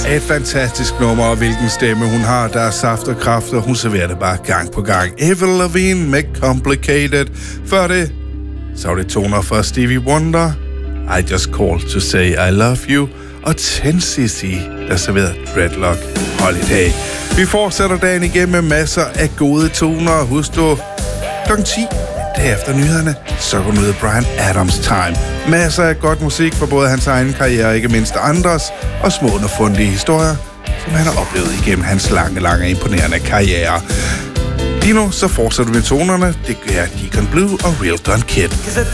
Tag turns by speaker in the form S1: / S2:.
S1: Et fantastisk nummer, og hvilken stemme hun har. Der er saft og kraft, og hun serverer det bare gang på gang. Avril Lavigne med Complicated. Før det, så var det toner fra Stevie Wonder. I Just Called to Say I Love You. Og 10cc, der serverede Dreadlock Holiday. Vi fortsætter dagen igennem med masser af gode toner. Husk du, kl. 10, derefter nyhederne, så går ud af Bryan Adams Time. Masser af godt musik for både hans egen karriere og ikke mindst andres, og små og fundige historier, som han har oplevet igennem hans lange imponerende karriere. Lige nu så fortsætter vi med tonerne. Det gør Deacon Blue og Real Gun Kid.